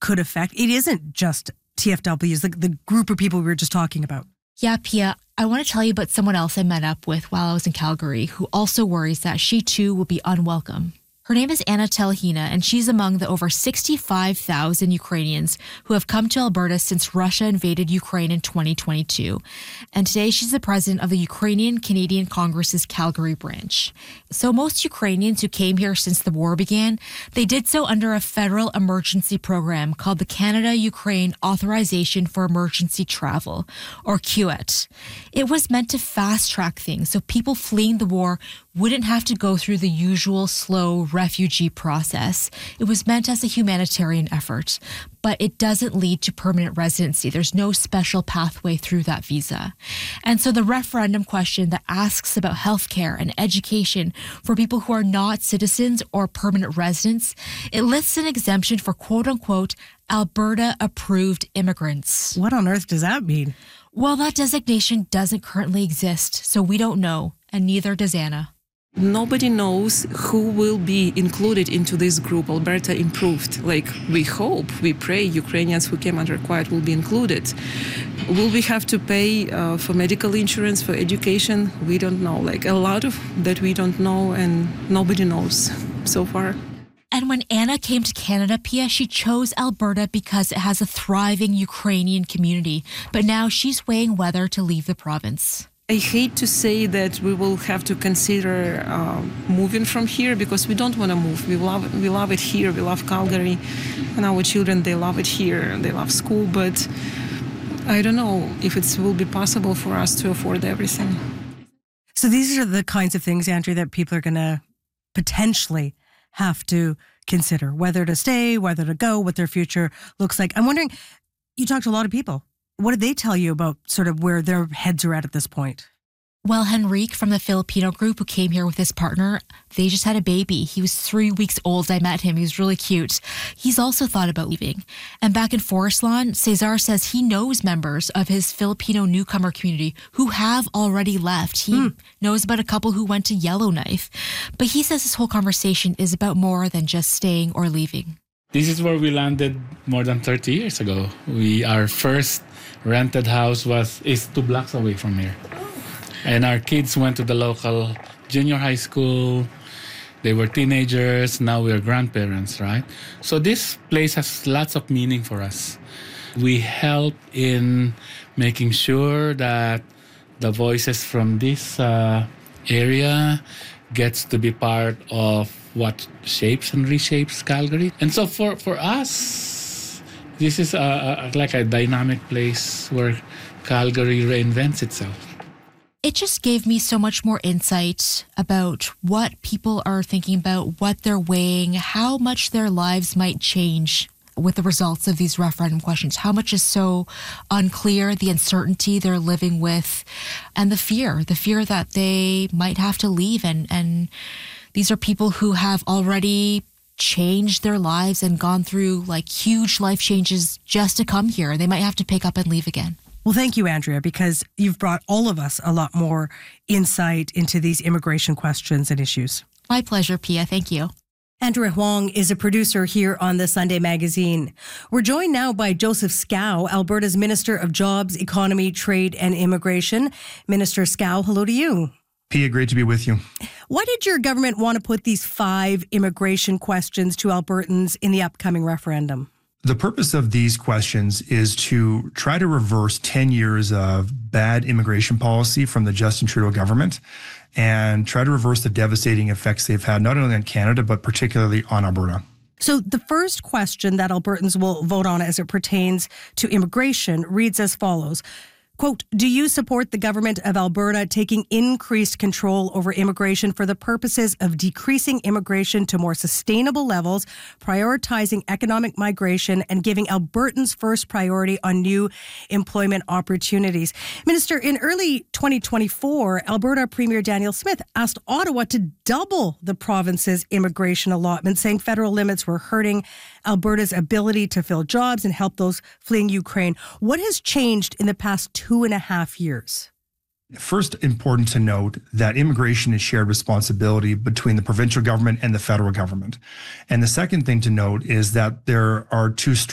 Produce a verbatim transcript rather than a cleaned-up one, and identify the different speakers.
Speaker 1: could affect? It isn't just T F Ws, the, the group of people we were just talking about.
Speaker 2: Yeah, Pia, I want to tell you about someone else I met up with while I was in Calgary who also worries that she too will be unwelcome. Her name is Anna Telhina, and she's among the over sixty-five thousand Ukrainians who have come to Alberta since Russia invaded Ukraine in twenty twenty-two. And today she's the president of the Ukrainian Canadian Congress's Calgary branch. So most Ukrainians who came here since the war began, they did so under a federal emergency program called the Canada-Ukraine Authorization for Emergency Travel, or C U E T. It was meant to fast-track things so people fleeing the war wouldn't have to go through the usual slow refugee process. It was meant as a humanitarian effort, but it doesn't lead to permanent residency. There's no special pathway through that visa. And so the referendum question that asks about healthcare and education for people who are not citizens or permanent residents, it lists an exemption for quote-unquote Alberta-approved immigrants.
Speaker 1: What on earth does that mean?
Speaker 2: Well, that designation doesn't currently exist, so we don't know, and neither does Anna.
Speaker 3: Nobody knows who will be included into this group, Alberta Improved. Like, we hope, we pray Ukrainians who came unrequired will be included. Will we have to pay uh, for medical insurance, for education? We don't know. Like, a lot of that we don't know, and nobody knows so far.
Speaker 2: And when Anna came to Canada, Pia, she chose Alberta because it has a thriving Ukrainian community. But now she's weighing whether to leave the province.
Speaker 3: I hate to say that we will have to consider uh, moving from here because we don't want to move. We love we love it here. We love Calgary, and our children, they love it here. They love school, but I don't know if it will be possible for us to afford everything.
Speaker 1: So these are the kinds of things, Andrea, that people are going to potentially have to consider, whether to stay, whether to go, what their future looks like. I'm wondering, you talked to a lot of people. What did they tell you about sort of where their heads are at at this point?
Speaker 2: Well, Henrique from the Filipino group who came here with his partner, they just had a baby. He was three weeks old. I met him. He was really cute. He's also thought about leaving. And back in Forest Lawn, Cesar says he knows members of his Filipino newcomer community who have already left. He hmm. knows about a couple who went to Yellowknife. But he says this whole conversation is about more than just staying or leaving.
Speaker 4: This is where we landed more than thirty years ago. We Our first rented house was is two blocks away from here. And our kids went to the local junior high school. They were teenagers. Now we're grandparents, right? So this place has lots of meaning for us. We help in making sure that the voices from this uh, area gets to be part of what shapes and reshapes Calgary. And so for, for us, this is a, a, like a dynamic place where Calgary reinvents itself.
Speaker 2: It just gave me so much more insight about what people are thinking about, what they're weighing, how much their lives might change with the results of these referendum questions, how much is so unclear, the uncertainty they're living with, and the fear, the fear that they might have to leave. And, and these are people who have already changed their lives and gone through like huge life changes just to come here. They might have to pick up and leave again.
Speaker 1: Well, thank you, Andrea, because you've brought all of us a lot more insight into these immigration questions and issues.
Speaker 2: My pleasure, Pia. Thank you.
Speaker 1: Andrea Huang is a producer here on the Sunday Magazine. We're joined now by Joseph Scow, Alberta's Minister of Jobs, Economy, Trade and Immigration. Minister Scow, hello to you.
Speaker 5: Pia, great to be with you.
Speaker 1: Why did your government want to put these five immigration questions to Albertans in the upcoming referendum?
Speaker 5: The purpose of these questions is to try to reverse ten years of bad immigration policy from the Justin Trudeau government and try to reverse the devastating effects they've had not only on Canada, but particularly on Alberta.
Speaker 1: So the first question that Albertans will vote on as it pertains to immigration reads as follows. Quote, do you support the government of Alberta taking increased control over immigration for the purposes of decreasing immigration to more sustainable levels, prioritizing economic migration, and giving Albertans first priority on new employment opportunities? Minister, in early twenty twenty-four, Alberta Premier Danielle Smith asked Ottawa to double the province's immigration allotment, saying federal limits were hurting Alberta's ability to fill jobs and help those fleeing Ukraine. What has changed in the past two and a half years?
Speaker 5: First, important to note that immigration is shared responsibility between the provincial government and the federal government. And the second thing to note is that there are two